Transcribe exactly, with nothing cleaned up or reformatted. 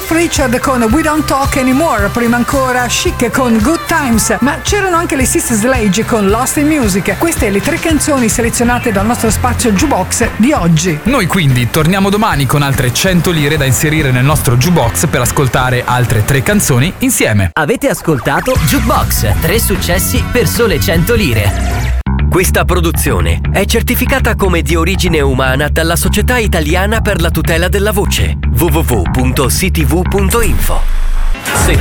Cliff Richard con We Don't Talk Anymore, prima ancora Chic con Good Times, ma c'erano anche le Sister Sledge con Lost in Music. Queste le tre canzoni selezionate dal nostro spazio Jukebox di oggi. Noi quindi torniamo domani con altre cento lire da inserire nel nostro Jukebox per ascoltare altre tre canzoni insieme. Avete ascoltato Jukebox, tre successi per sole cento lire. Questa produzione è certificata come di origine umana dalla Società Italiana per la tutela della voce. w w w punto c t v punto info. Se